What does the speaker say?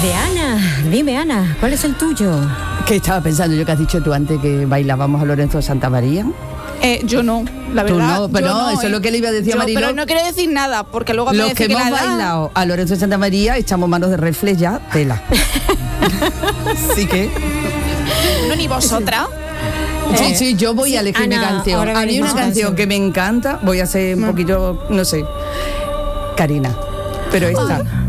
De Ana, dime Ana, ¿cuál es el tuyo? ¿Qué estaba pensando yo que has dicho tú antes que bailábamos a Lorenzo de Santa María? Yo no, la verdad. Tú no, pero no, eso es lo que le iba a decir a Mariló. Pero no quiero decir nada, porque luego me los dice que que hemos la edad... bailado a Lorenzo de Santa María echamos manos de reflex ya, tela. Así que... No, ni vosotras. Sí, yo voy a elegir mi Ana, canción. ahora A mí una canción que me encanta, voy a ser un poquito, no sé, Karina. Pero esta...